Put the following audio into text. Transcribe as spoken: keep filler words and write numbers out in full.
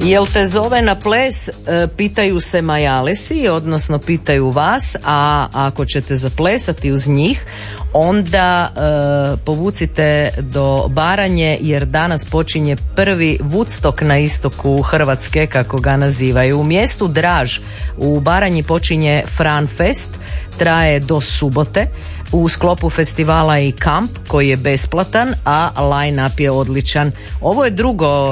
Jel te zove na ples, e, pitaju se majalesi, odnosno pitaju vas, a ako ćete zaplesati uz njih, onda e, povucite do Baranje jer danas počinje prvi Woodstock na istoku Hrvatske, kako ga nazivaju. U mjestu Draž u Baranji počinje Fran Fest, traje do subote. U sklopu festivala i kamp koji je besplatan, a line-up je odličan. Ovo je drugo